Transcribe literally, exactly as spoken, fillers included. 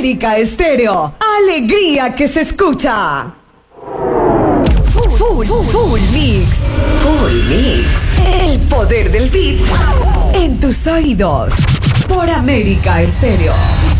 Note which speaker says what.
Speaker 1: América Estéreo. Alegría que se escucha. Full, full, full mix. Full mix. El poder del beat en tus oídos. Por América Estéreo.